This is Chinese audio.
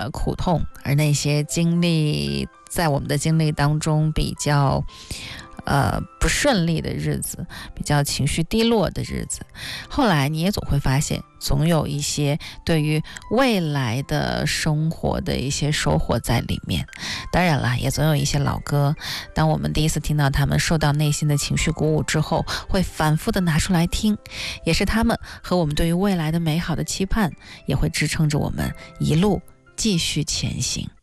的苦痛，而那些在我们的经历当中比较不顺利的日子，比较情绪低落的日子，后来你也总会发现，总有一些对于未来的生活的一些收获在里面。当然了，也总有一些老歌，当我们第一次听到他们，受到内心的情绪鼓舞之后，会反复的拿出来听，也是他们和我们对于未来的美好的期盼，也会支撑着我们一路继续前行。